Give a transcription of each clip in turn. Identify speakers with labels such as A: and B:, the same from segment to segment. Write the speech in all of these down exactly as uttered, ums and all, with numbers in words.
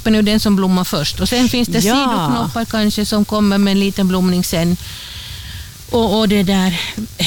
A: knyppelknoppen är den som blommar först. Och sen finns det
B: Ja.
A: sidoknoppar kanske som kommer med en liten blomning sen. Och, och det där,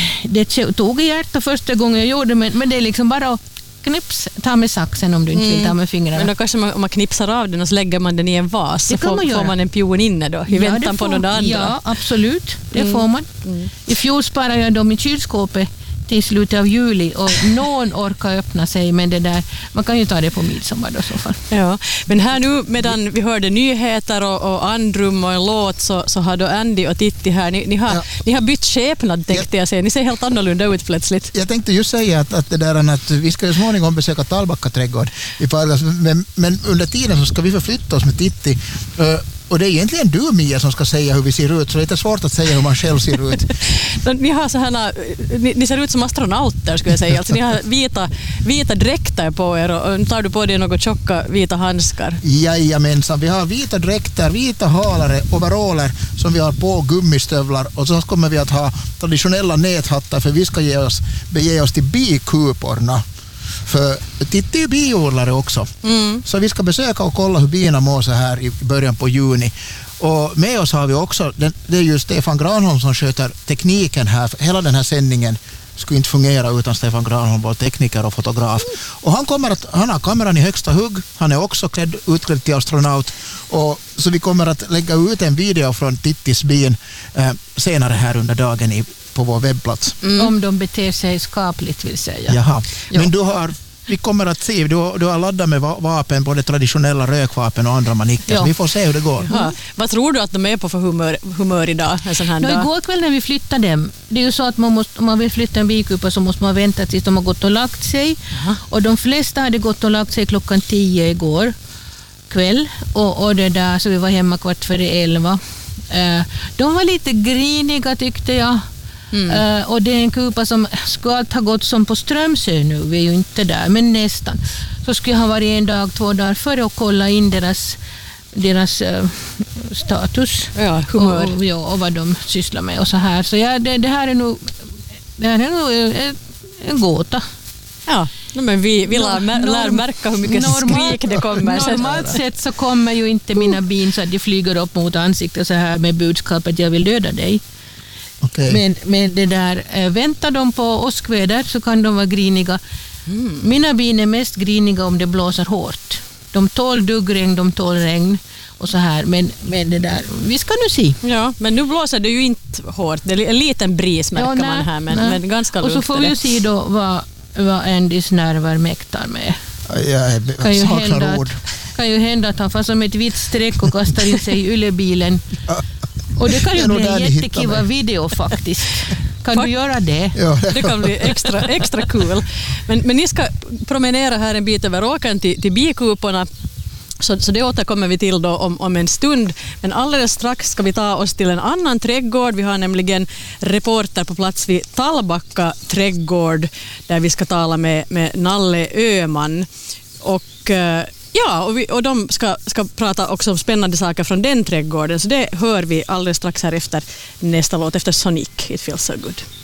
A: det tog i hjärta första gången jag gjorde, men, men det är liksom bara att knips, ta med saxen om du inte mm. vill ta med fingrarna.
B: Men då kanske man, om man knipsar av den och så lägger man den i en vas, så får man, får man en pion inne då, i
A: ja,
B: väntan
A: får,
B: på något andra.
A: Ja, absolut. Det
B: mm.
A: får man. Mm. I fjol sparade jag dem i kylskåpet till slutet av juli och någon orkar öppna sig, men det där, man kan ju ta det på midsommar då så fall.
B: Ja, men här nu medan vi hörde nyheter och, och andrum och en låt, så, så har då Andy och Titti här, ni, ni, har, ja. ni har bytt skepnad, tänkte jag säga. Ni ser helt annorlunda ut plötsligt.
C: Jag tänkte just säga att, att, det där, att vi ska ju småningom besöka Tallbacka trädgård i Pargas, men, men under tiden så ska vi förflytta oss med Titti. Uh, Och det är egentligen du, Mia, som ska säga hur vi ser ut, så det är lite svårt att säga hur man själv ser ut.
B: Ni har så här, ni, ni ser ut som astronauter, skulle jag säga. Alltså, ni har vita, vita dräkter på er, och nu tar du på dig något tjocka vita handskar.
C: Jajamensan, vi har vita dräkter, vita halare, overaller som vi har på, gummistövlar, och så kommer vi att ha traditionella näthattar, för vi ska ge oss, bege oss till bikuporna. För Titti är biodlare också. Mm. Så vi ska besöka och kolla hur bina mår så här i början på juni. Och med oss har vi också, det är ju Stefan Granholm som sköter tekniken här. Hela den här sändningen skulle inte fungera utan Stefan Granholm, vår tekniker och fotograf. Och han, kommer att, han har kameran i högsta hugg. Han är också klädd, utklädd till astronaut. Och, så vi kommer att lägga ut en video från Tittis bin eh, senare här under dagen i på vår webbplats.
A: Mm. Om de beter sig skapligt, vill säga.
C: Jaha. Men du har, vi kommer att se, du, du har laddat med vapen, både traditionella rökvapen och andra manicker, så vi får se hur det går.
B: Mm. Vad tror du att de är på för humör, humör idag? En sån här
A: no,
B: dag?
A: Igår kväll när vi flyttade dem, det är ju så att man måste, om man vill flytta en bikupa så måste man vänta tills de har gått och lagt sig. Aha. Och de flesta hade gått och lagt sig klockan tio igår kväll, och, och det där, så vi var hemma kvart före elva. Uh, de var lite griniga, tyckte jag. Mm. Uh, och det är en kupa som ska allt ha gått som på Strömsö nu, vi är ju inte där, men nästan. Så skulle jag ha varit en dag, två dagar före och kolla in deras, deras uh, status,
B: ja, humör.
A: Och, och, ja, och vad de sysslar med och så här. Så ja, det, det här är nog, det här är nog en, en gåta.
B: Ja, men vi, vi lär, norm, lär märka hur mycket normalt, skrik det kommer.
A: Normalt sett så kommer ju inte mina bin så att de flyger upp mot ansiktet så här med budskapet jag vill döda dig. Okay. Men, men det där, äh, väntar de på åskväder så kan de vara griniga. Mm. Mina bin är mest griniga om det blåser hårt. De tål duggregn, de tål regn och så här. Men, men det där, vi ska nu se.
B: Ja, men nu blåser det ju inte hårt. Det är en liten bris märker ja, nej, man här, men, men ganska lugnt.
A: Och så får vi ju se då vad, vad Andys nerver mäktar med.
C: Jag
A: kan ju
C: saknar ord.
A: Att, kan ju hända att han får som ett vitt streck och kastar in sig i yllebilen. Och det kan ju bli en jättekiva video faktiskt. Kan Fakt- du göra det?
C: Ja,
B: det kan bli extra, extra kul. Men, men ni ska promenera här en bit över åkern till, till bikuporna. Så, så det återkommer vi till då om, om en stund. Men alldeles strax ska vi ta oss till en annan trädgård. Vi har nämligen reporter på plats vid Tallbacka trädgård där vi ska tala med, med Nalle Öman. Och ja, och, vi, och de ska, ska prata också om spännande saker från den trädgården. Så det hör vi alldeles strax här efter nästa låt, efter Sonic, It Feels So Good.